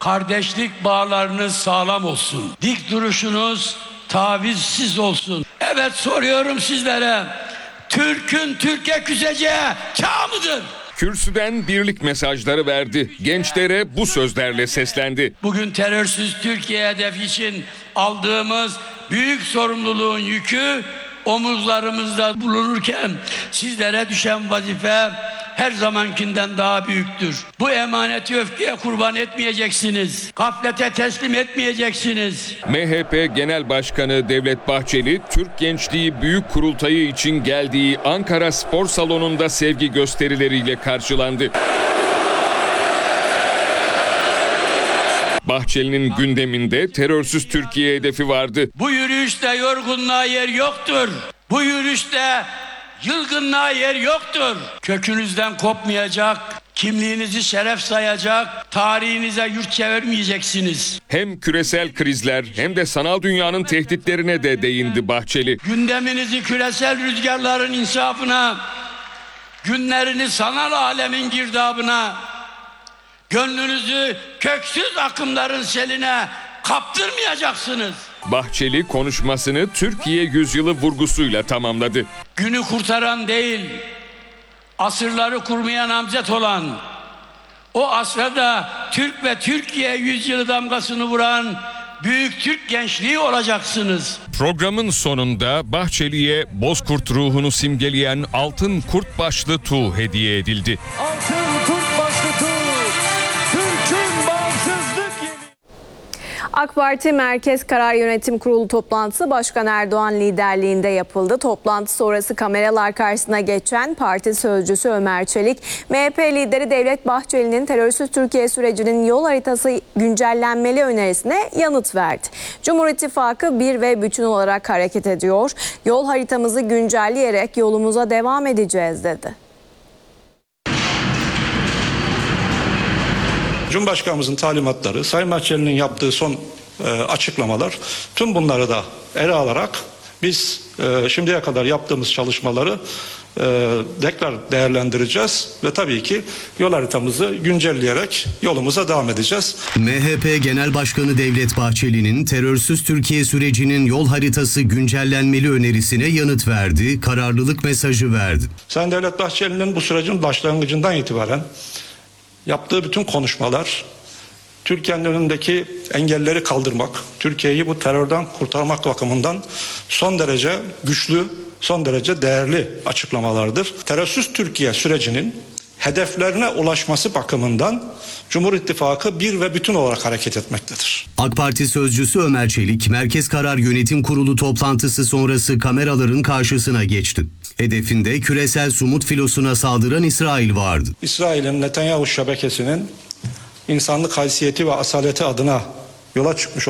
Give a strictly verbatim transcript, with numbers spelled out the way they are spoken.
Kardeşlik bağlarınız sağlam olsun. Dik duruşunuz tavizsiz olsun. Evet, soruyorum sizlere. Türk'ün Türkiye küseceği çağ mıdır? Kürsüden birlik mesajları verdi. Gençlere bu sözlerle seslendi. Bugün terörsüz Türkiye hedefi için aldığımız büyük sorumluluğun yükü omuzlarımızda bulunurken sizlere düşen vazife her zamankinden daha büyüktür. Bu emaneti öfkeye kurban etmeyeceksiniz. Gaflete teslim etmeyeceksiniz. M H P Genel Başkanı Devlet Bahçeli, Türk Gençliği Büyük Kurultayı için geldiği Ankara Spor Salonu'nda sevgi gösterileriyle karşılandı. Bahçeli'nin gündeminde terörsüz Türkiye hedefi vardı. Bu yürüyüşte yorgunluğa yer yoktur. Bu yürüyüşte yılgınlığa yer yoktur. Kökünüzden kopmayacak, kimliğinizi şeref sayacak, tarihinize yurt çevirmeyeceksiniz. Hem küresel krizler hem de sanal dünyanın tehditlerine de değindi Bahçeli. Gündeminizi küresel rüzgarların insafına, günlerini sanal alemin girdabına, gönlünüzü köksüz akımların seline kaptırmayacaksınız. Bahçeli konuşmasını Türkiye yüzyılı vurgusuyla tamamladı. Günü kurtaran değil, asırları kurmaya namzet olan, o asrda Türk ve Türkiye yüzyılı damgasını vuran büyük Türk gençliği olacaksınız. Programın sonunda Bahçeli'ye Bozkurt ruhunu simgeleyen altın kurt başlı tuğ hediye edildi. Altın kurt başlı tuğ, Türk'ün bağımsızlık yeli. AK Parti Merkez Karar Yönetim Kurulu toplantısı Başkan Erdoğan liderliğinde yapıldı. Toplantı sonrası kameralar karşısına geçen parti sözcüsü Ömer Çelik, M H P lideri Devlet Bahçeli'nin terörsüz Türkiye sürecinin yol haritası güncellenmeli önerisine yanıt verdi. Cumhur İttifakı bir ve bütün olarak hareket ediyor. Yol haritamızı güncelleyerek yolumuza devam edeceğiz dedi. Cumhurbaşkanımızın talimatları, Sayın Bahçeli'nin yaptığı son e, açıklamalar, tüm bunları da ele alarak biz e, şimdiye kadar yaptığımız çalışmaları e, tekrar değerlendireceğiz ve tabii ki yol haritamızı güncelleyerek yolumuza devam edeceğiz. M H P Genel Başkanı Devlet Bahçeli'nin terörsüz Türkiye sürecinin yol haritası güncellenmeli önerisine yanıt verdi, kararlılık mesajı verdi. Sayın Devlet Bahçeli'nin bu sürecin başlangıcından itibaren yaptığı bütün konuşmalar, Türkiye'nin önündeki engelleri kaldırmak, Türkiye'yi bu terörden kurtarmak bakımından son derece güçlü, son derece değerli açıklamalardır. Terörsüz Türkiye sürecinin hedeflerine ulaşması bakımından Cumhur İttifakı bir ve bütün olarak hareket etmektedir. AK Parti sözcüsü Ömer Çelik, Merkez Karar Yönetim Kurulu toplantısı sonrası kameraların karşısına geçti. Hedefinde küresel sumut filosuna saldıran İsrail vardı. İsrail'in Netanyahu şebekesinin insanlık haysiyeti ve asaleti adına yola çıkmış